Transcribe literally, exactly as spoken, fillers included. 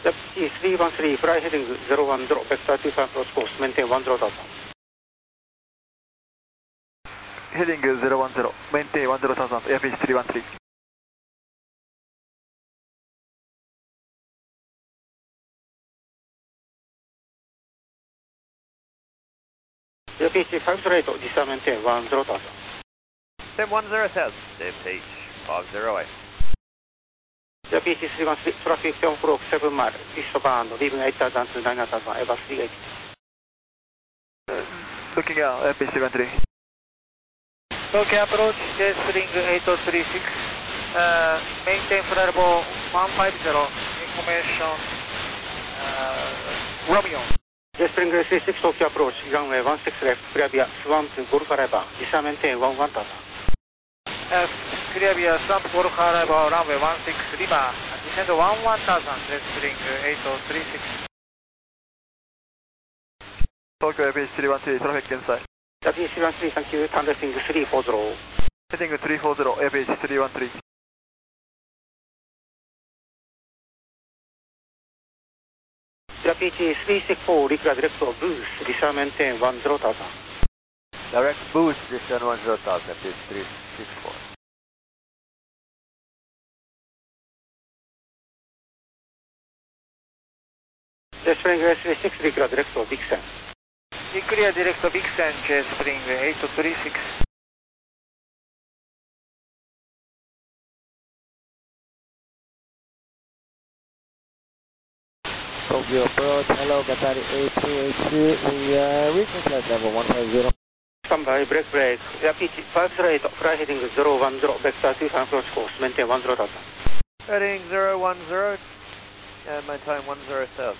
P three one three, fly heading zero one zero, vector two five approach course, maintain one zero thousand. Heading zero one zero, maintain one zero thousand, airbase three one three. P H five zero eight, descend maintain one zero thousand. Sim one zero thousand, Sim H five zero eight. P H three one three, traffic seven four seven mile, eastbound, leaving eight thousand to nine thousand, Airbus three eighty. Uh, looking out, airbase three one three. Tokyo approach, J Spring eight oh three six, uh, maintain flight level one five zero, information uh, Romeo. J Spring three six, Tokyo approach, runway one six left, clear via Swamp to Golf Arrival, descend maintain one one thousand. Uh, clear via Swamp Golf Arrival, runway one six Lima, descend one one thousand, J Spring eight oh three six. Tokyo airbase three one three, traffic inside. P H three one three, thank you, turn lifting three four zero. Heading three four zero, airbase three one three. P H three six four, declare direct to boost, descend maintain one zero thousand. Direct boost, descend one zero thousand, P H three six four. J Spring three six, declare direct to Vixen. Declare direct to Vixen, J Spring eight oh three six. Tokyo approach, hello, Qatari eight two eight two, we are reaching flight level one five zero. Standby, break, break. P H five zero eight, fly heading zero one zero, vector two five approach course, maintain one zero thousand. Heading zero one zero, and maintain one zero thousand.